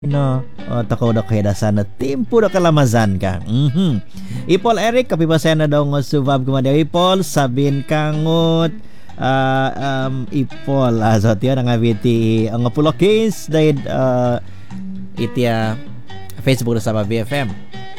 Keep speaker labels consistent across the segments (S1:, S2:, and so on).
S1: No, takaw da kaya sana timpo da kalamazan ka. Ipol Eric kapibasan na daw ng subab kumada Ipol sabin kangot Ipol so tiyo nga biti ang pulo case dahil itia Facebook sa BFM.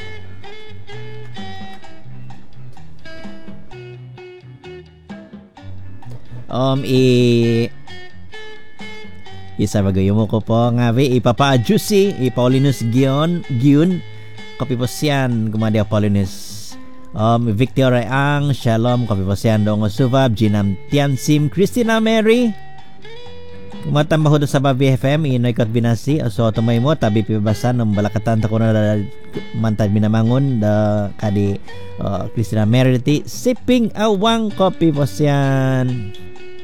S1: Isa magayo mo ko po nga vi ipapa-juicy Paulinus Gion kapiposyan kumadi Paulinus Victor Ang Shalom kapiposyan dong subab Jinam Tiansim Christina Mary kumatambaho do sa BFM inoy kat binasi so tumay mo tabi pibasan ng balakatan ta kuno mantad binamangon da kadi Christina Mary ti siping awang kapiposyan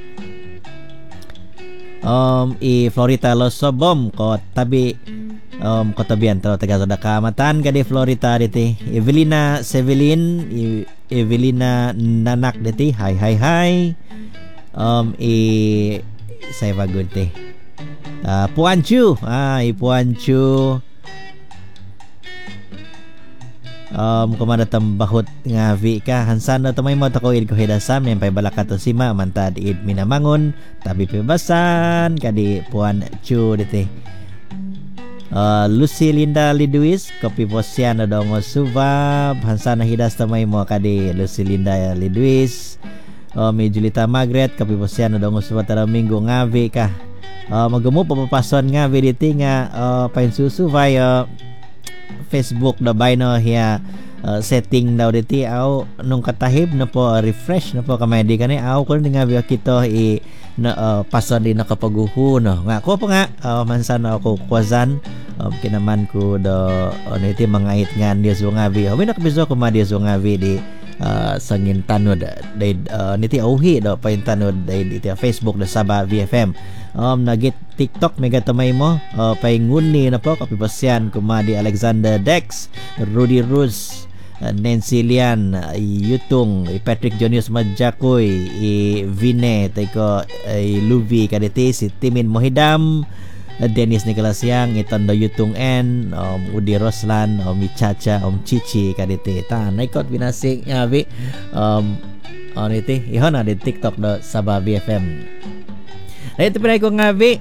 S1: Florita Losobom ko tabi ko tabian to taga sa kamatan kadi Florita diti Evelina Sevelin Evelina Nanak diti hi say bagud ti Puanchu Puanchu kumada tambahot nga vi ka hansan na tumay mo tako id ko hidasam yan pay balakato sima mantad id minamangon tabi pibasan kadi Puan Chu diti Lucy Linda Lidwis kopi posyan na dong subab hansan na hidas tumay mo kadi Lucy Linda Lidwis Julita Margaret kopi posyan na dong subab tara minggo nga vi ka magamu papapason nga vi diti nga pain susu via Facebook na bay no hiya setting daw diti aw nung katahib na po refresh na po kamay di kani aw kun nga biya kito pason din nakapaguho no nga ko pa nga mansan ako kwazan kinaman ko do iti mga itngan dia so nga bi wi nakabiso ko ma dia so nga bi di sangin tanod dai niti auhi do pain tanod dai iti Facebook da Saba VFM nagit TikTok mega tamay mo painguni na po kapipasyan kumadi Alexander Dex Rudy Ruz Nancy Lian Yutong Patrick Jonius Madjakoy Vine Taiko Luvi kaditi si Timin Mohidam Dennis Nicolas Yang Itondo Yutong N Udi Roslan Michacha Chichi kaditi ta naikot binasik ngabi iti ihon na di TikTok do Saba BFM. Nah itu pinay ko nga vi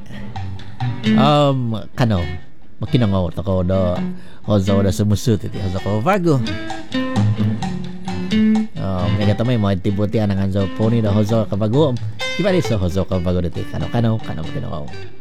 S1: kano makinangaw tako do hozo da sumusut iti hozo ko vago mega tamay mo tibuti anang anzo poni da hozo ka vago kiba di so hozo ka vago diti kano makinangaw